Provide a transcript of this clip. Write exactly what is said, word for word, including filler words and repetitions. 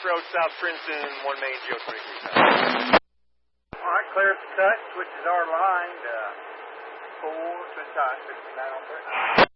Road, South Princeton, one main, Joe twenty-three South. All right, clear the cut, switches our line to four, switch high, fifty-nine on three.